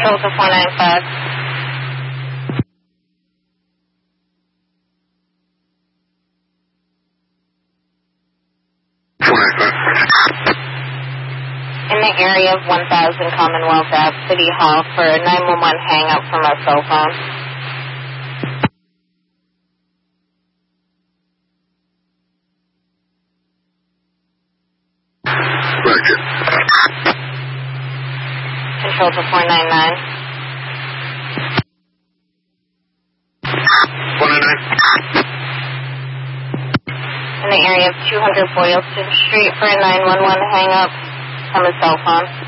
Control to 495. In the area of 1000 Commonwealth Ave, City Hall, for a 911 hang-up from our cell phone. Roger. Control to 499. 499. In the area of 200 Boylston Street for a 911 hang-up from a cell phone.